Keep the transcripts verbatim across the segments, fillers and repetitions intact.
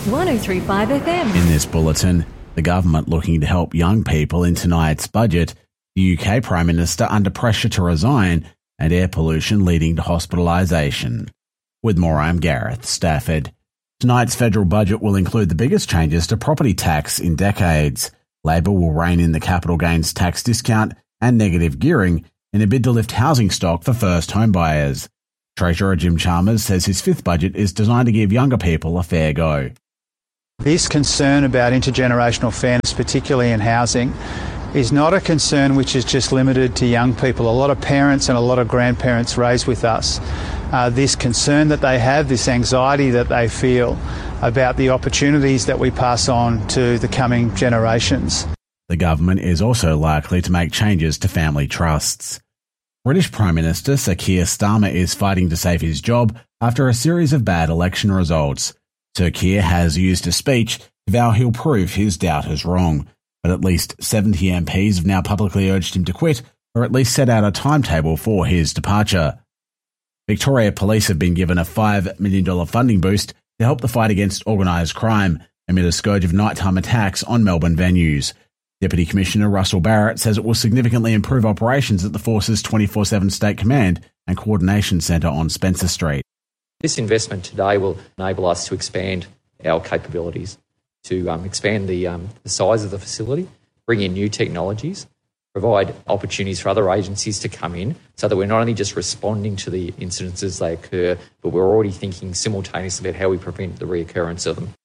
one oh three point five F M. In this bulletin, the government looking to help young people in tonight's budget, the U K Prime Minister under pressure to resign, and air pollution leading to hospitalisation. With more, I'm Gareth Stafford. Tonight's federal budget will include the biggest changes to property tax in decades. Labor will rein in the capital gains tax discount and negative gearing in a bid to lift housing stock for first home buyers. Treasurer Jim Chalmers says his fifth budget is designed to give younger people a fair go. This concern about intergenerational fairness, particularly in housing, is not a concern which is just limited to young people. A lot of parents and a lot of grandparents raise with us uh, this concern that they have, this anxiety that they feel about the opportunities that we pass on to the coming generations. The government is also likely to make changes to family trusts. British Prime Minister Sir Keir Starmer is fighting to save his job after a series of bad election results. Sir Keir has used a speech to vow he'll prove his doubters wrong, but at least seventy M Ps have now publicly urged him to quit, or at least set out a timetable for his departure. Victoria Police have been given a five million dollars funding boost to help the fight against organised crime amid a scourge of nighttime attacks on Melbourne venues. Deputy Commissioner Russell Barrett says it will significantly improve operations at the Force's twenty-four seven State Command and Coordination Centre on Spencer Street. This investment today will enable us to expand our capabilities, to um, expand the, um, the size of the facility, bring in new technologies, provide opportunities for other agencies to come in so that we're not only just responding to the incidents as they occur, but we're already thinking simultaneously about how we prevent the reoccurrence of them.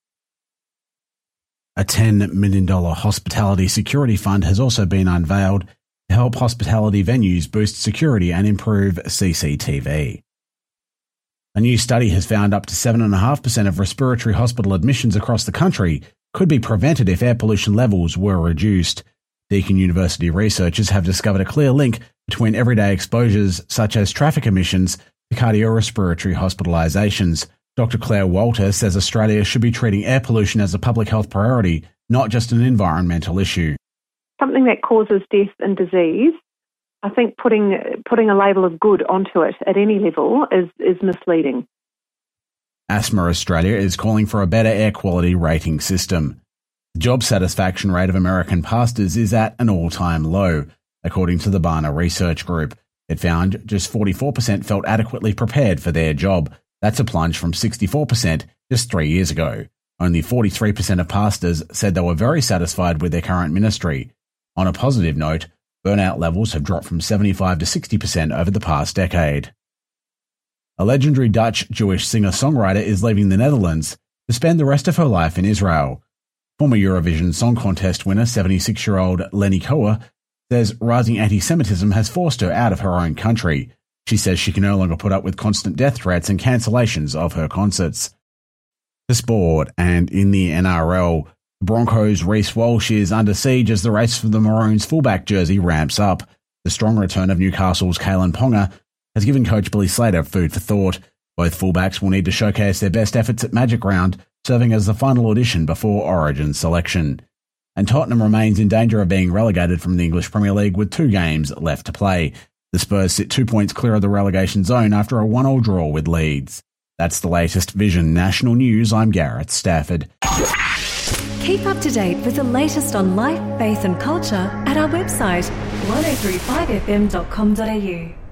A ten million dollars hospitality security fund has also been unveiled to help hospitality venues boost security and improve C C T V. A new study has found up to seven point five percent of respiratory hospital admissions across the country could be prevented if air pollution levels were reduced. Deakin University researchers have discovered a clear link between everyday exposures such as traffic emissions to cardiorespiratory hospitalisations. Doctor Claire Walter says Australia should be treating air pollution as a public health priority, not just an environmental issue. Something that causes death and disease, I think putting putting a label of good onto it at any level is, is misleading. Asthma Australia is calling for a better air quality rating system. The job satisfaction rate of American pastors is at an all-time low, according to the Barna Research Group. It found just forty-four percent felt adequately prepared for their job. That's a plunge from sixty-four percent just three years ago. Only forty-three percent of pastors said they were very satisfied with their current ministry. On a positive note, burnout levels have dropped from seventy-five to sixty percent over the past decade. A legendary Dutch Jewish singer-songwriter is leaving the Netherlands to spend the rest of her life in Israel. Former Eurovision Song Contest winner seventy-six-year-old Lenny Koa says rising anti-Semitism has forced her out of her own country. She says she can no longer put up with constant death threats and cancellations of her concerts. To sport, and in the N R L, the Broncos' Reece Walsh is under siege as the race for the Maroons' fullback jersey ramps up. The strong return of Newcastle's Kalen Ponga has given coach Billy Slater food for thought. Both fullbacks will need to showcase their best efforts at Magic Round, serving as the final audition before Origin selection. And Tottenham remains in danger of being relegated from the English Premier League with two games left to play. The Spurs sit two points clear of the relegation zone after a one all draw with Leeds. That's the latest Vision National News. I'm Gareth Stafford. Keep up to date with the latest on life, faith and culture at our website one oh three five f m dot com dot a u.